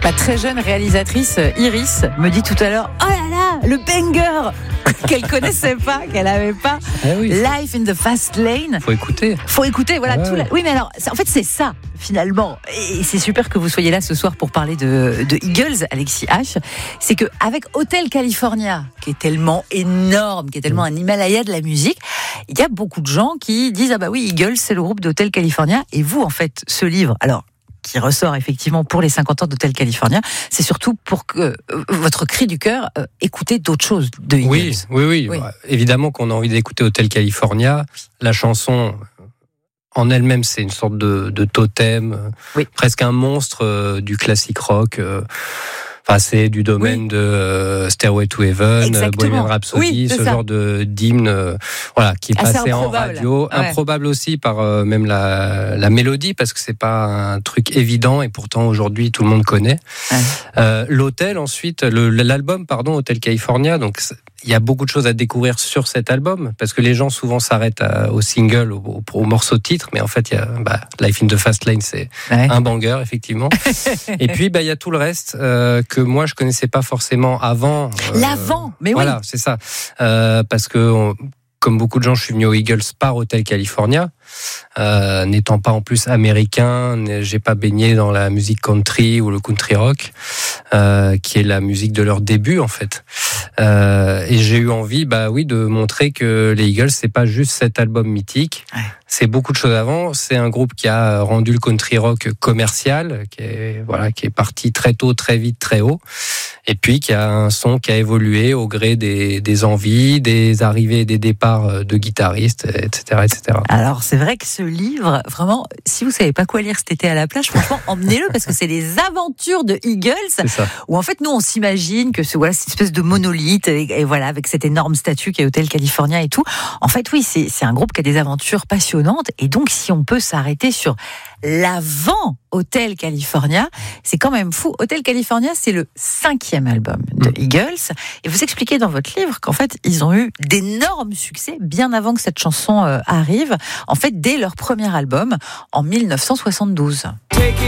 La très jeune réalisatrice Iris me dit tout à l'heure, oh là là, le banger qu'elle connaissait pas, qu'elle avait pas. Oui, Life in the Fast Lane. Faut écouter, voilà. Oui, mais alors, en fait, c'est ça, finalement. Et c'est super que vous soyez là ce soir pour parler de Eagles, Alexis H. C'est qu'avec Hotel California, qui est tellement énorme, qui est tellement un Himalaya de la musique, il y a beaucoup de gens qui disent, ah bah oui, Eagles, c'est le groupe d'Hotel California. Et vous, en fait, ce livre, alors, qui ressort effectivement pour les 50 ans d'Hotel California, c'est surtout pour que votre cri du cœur, écoutez d'autres choses de Eagles. Oui. Évidemment qu'on a envie d'écouter Hotel California. La chanson en elle-même, c'est une sorte de totem, presque un monstre du classique rock. C'est du domaine de Stairway to Heaven, Bohemian Rhapsody, genre d'hymne qui est passé en radio. Improbable aussi par même la mélodie, parce que c'est pas un truc évident et pourtant aujourd'hui tout le monde connaît. L'hôtel ensuite, l'album Hotel California, donc il y a beaucoup de choses à découvrir sur cet album, parce que les gens souvent s'arrêtent au single, au morceau de titre, mais en fait, il y a Life in the Fast Lane, c'est un banger, effectivement. Et puis, il y a tout le reste que moi, je connaissais pas forcément avant. L'avant, mais oui. Voilà, c'est ça. Parce que, comme beaucoup de gens, je suis venu aux Eagles par Hotel California. N'étant pas en plus américain, j'ai pas baigné dans la musique country ou le country rock, qui est la musique de leur début en fait. Et j'ai eu envie, de montrer que les Eagles, c'est pas juste cet album mythique. C'est beaucoup de choses avant. C'est un groupe qui a rendu le country rock commercial, qui est parti très tôt, très vite, très haut. Et puis qui a un son qui a évolué au gré des envies, des arrivées et des départs de guitaristes, etc., etc. Alors c'est vrai que ce livre, vraiment, si vous savez pas quoi lire cet été à la plage, franchement, emmenez-le, parce que c'est les aventures de Eagles, où en fait nous on s'imagine que c'est cette espèce de monolithe et voilà, avec cette énorme statue qui est Hotel California et tout. En fait, oui, c'est un groupe qui a des aventures passionnantes, et donc si on peut s'arrêter sur l'avant Hotel California, c'est quand même fou. Hotel California, c'est le 5e album de Eagles, et vous expliquez dans votre livre qu'en fait ils ont eu d'énormes succès bien avant que cette chanson arrive, en fait dès leur premier album en 1972.